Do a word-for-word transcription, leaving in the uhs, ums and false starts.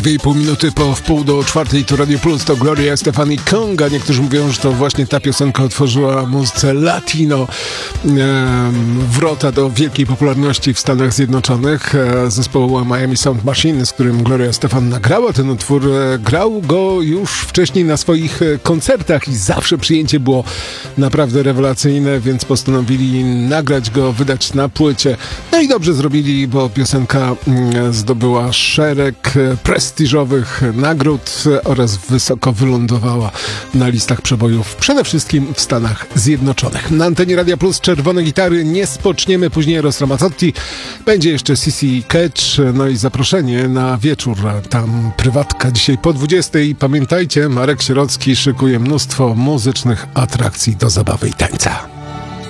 dwie i pół minuty po wpół do czwartej to Radio Plus, to Gloria Estefan i Conga. Niektórzy mówią, że to właśnie ta piosenka otworzyła muzyce latino e, wrota do wielkiej popularności w Stanach Zjednoczonych. E, zespołu Miami Sound Machine, z którym Gloria Estefan nagrała ten utwór, e, grał go już wcześniej na swoich koncertach i zawsze przyjęcie było naprawdę rewelacyjne, więc postanowili nagrać go, wydać na płycie. No i dobrze zrobili, bo piosenka zdobyła szereg prestiżowych nagród oraz wysoko wylądowała na listach przebojów, przede wszystkim w Stanach Zjednoczonych. Na antenie Radia Plus czerwone gitary nie spoczniemy, później Eros Ramazzotti, będzie jeszcze C C Catch, no i zaproszenie na wieczór, tam prywatka dzisiaj po dwudziestej. Pamiętajcie, Marek Sierocki szykuje mnóstwo muzycznych atrakcji do zabawy i tańca.